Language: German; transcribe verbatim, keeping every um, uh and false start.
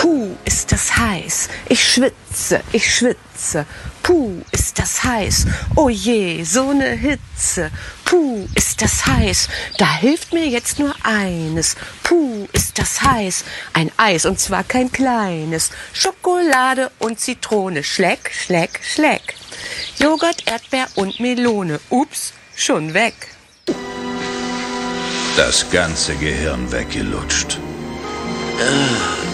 Puh, ist das heiß. Ich schwitze, ich schwitze. Puh, ist das heiß. Oh je, so ne Hitze. Puh, ist das heiß. Da hilft mir jetzt nur eines. Puh, ist das heiß. Ein Eis, und zwar kein kleines. Schokolade und Zitrone. Schleck, schleck, schleck. Joghurt, Erdbeer und Melone. Ups, schon weg. Das ganze Gehirn weggelutscht. Ah.